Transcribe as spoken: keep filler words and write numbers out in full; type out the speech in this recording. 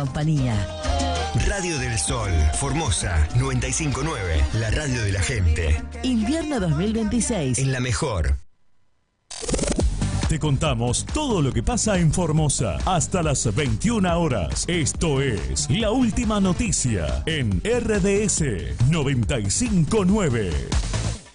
compañía. Radio del Sol, Formosa, noventa y cinco punto nueve, la radio de la gente. Invierno dos mil veintiséis. En la mejor. Te contamos todo lo que pasa en Formosa hasta las veintiuna horas. Esto es La Última Noticia en R D S noventa y cinco punto nueve.